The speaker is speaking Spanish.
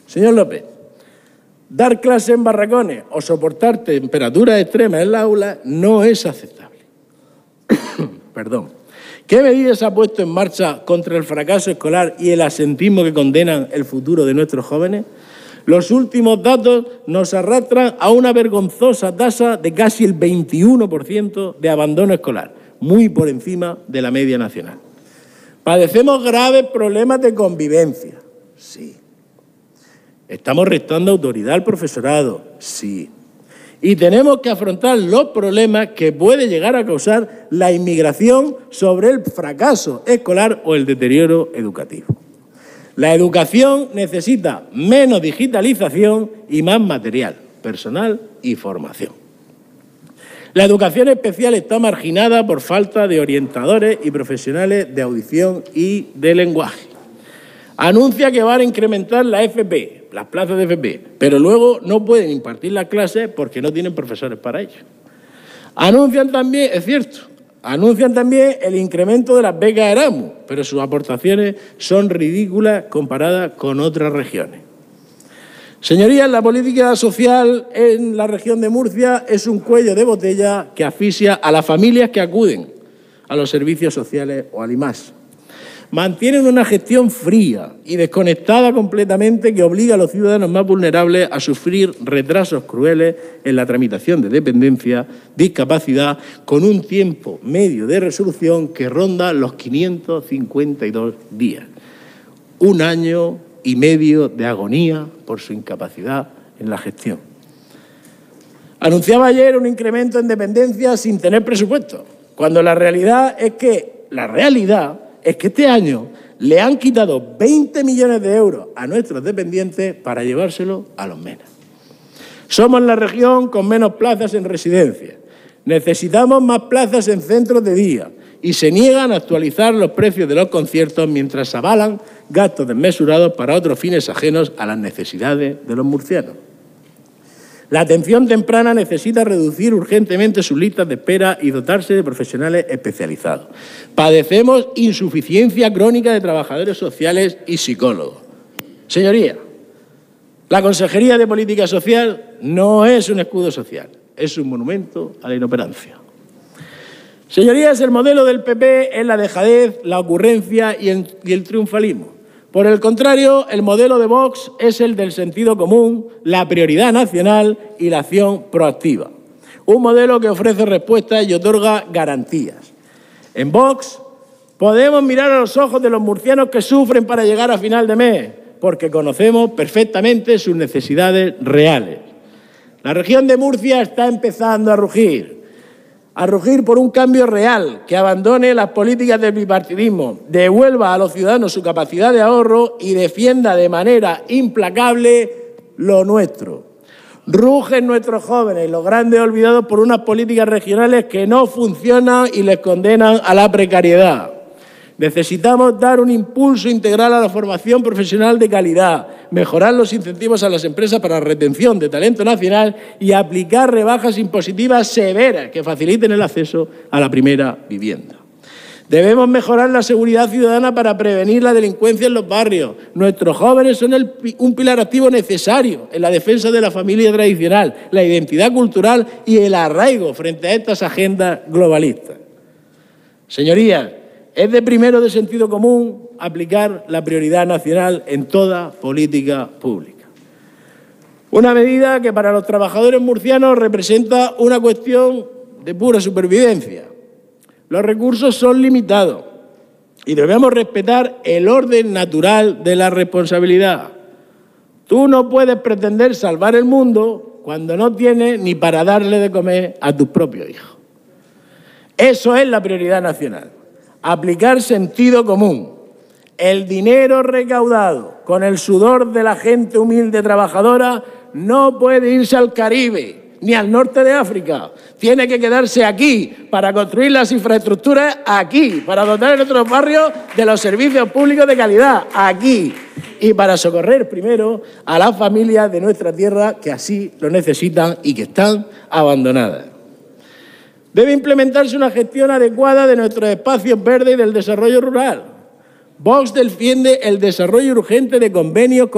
Señor López, dar clase en barracones o soportar temperaturas extremas en la aula no es aceptable. Perdón. ¿Qué medidas ha puesto en marcha contra el fracaso escolar y el absentismo que condenan el futuro de nuestros jóvenes? Los últimos datos nos arrastran a una vergonzosa tasa de casi el 21% de abandono escolar, muy por encima de la media nacional. Padecemos graves problemas de convivencia, sí. Estamos restando autoridad al profesorado, sí. Y tenemos que afrontar los problemas que puede llegar a causar la inmigración sobre el fracaso escolar o el deterioro educativo. La educación necesita menos digitalización y más material, personal y formación. La educación especial está marginada por falta de orientadores y profesionales de audición y de lenguaje. Anuncia que van a incrementar la FP, las plazas de FP, pero luego no pueden impartir las clases porque no tienen profesores para ello. Anuncian también, es cierto, anuncian también el incremento de las becas Erasmus, pero sus aportaciones son ridículas comparadas con otras regiones. Señorías, la política social en la región de Murcia es un cuello de botella que asfixia a las familias que acuden a los servicios sociales o al IMAS. Mantienen una gestión fría y desconectada completamente que obliga a los ciudadanos más vulnerables a sufrir retrasos crueles en la tramitación de dependencia, discapacidad, con un tiempo medio de resolución que ronda los 552 días. Un año y medio de agonía por su incapacidad en la gestión. Anunciaba ayer un incremento en dependencia sin tener presupuesto, cuando la realidad es que este año le han quitado 20 millones de euros a nuestros dependientes para llevárselo a los MENA. Somos la región con menos plazas en residencias. Necesitamos más plazas en centros de día y se niegan a actualizar los precios de los conciertos mientras avalan gastos desmesurados para otros fines ajenos a las necesidades de los murcianos. La atención temprana necesita reducir urgentemente sus listas de espera y dotarse de profesionales especializados. Padecemos insuficiencia crónica de trabajadores sociales y psicólogos. Señoría, la Consejería de Política Social no es un escudo social, es un monumento a la inoperancia. Señorías, el modelo del PP es la dejadez, la ocurrencia y el triunfalismo. Por el contrario, el modelo de Vox es el del sentido común, la prioridad nacional y la acción proactiva. Un modelo que ofrece respuestas y otorga garantías. En Vox podemos mirar a los ojos de los murcianos que sufren para llegar a final de mes, porque conocemos perfectamente sus necesidades reales. La región de Murcia está empezando a rugir por un cambio real, que abandone las políticas del bipartidismo, devuelva a los ciudadanos su capacidad de ahorro y defienda de manera implacable lo nuestro. Rugen nuestros jóvenes, los grandes olvidados por unas políticas regionales que no funcionan y les condenan a la precariedad. Necesitamos dar un impulso integral a la formación profesional de calidad, mejorar los incentivos a las empresas para la retención de talento nacional y aplicar rebajas impositivas severas que faciliten el acceso a la primera vivienda. Debemos mejorar la seguridad ciudadana para prevenir la delincuencia en los barrios. Nuestros jóvenes son un pilar activo necesario en la defensa de la familia tradicional, la identidad cultural y el arraigo frente a estas agendas globalistas. Señorías, es de primero de sentido común aplicar la prioridad nacional en toda política pública. Una medida que para los trabajadores murcianos representa una cuestión de pura supervivencia. Los recursos son limitados y debemos respetar el orden natural de la responsabilidad. Tú no puedes pretender salvar el mundo cuando no tienes ni para darle de comer a tus propios hijos. Eso es la prioridad nacional. Aplicar sentido común. El dinero recaudado con el sudor de la gente humilde trabajadora no puede irse al Caribe ni al norte de África. Tiene que quedarse aquí para construir las infraestructuras aquí, para dotar a nuestros barrios de los servicios públicos de calidad aquí y para socorrer primero a las familias de nuestra tierra que así lo necesitan y que están abandonadas. Debe implementarse una gestión adecuada de nuestros espacios verdes y del desarrollo rural. Vox defiende el desarrollo urgente de convenios con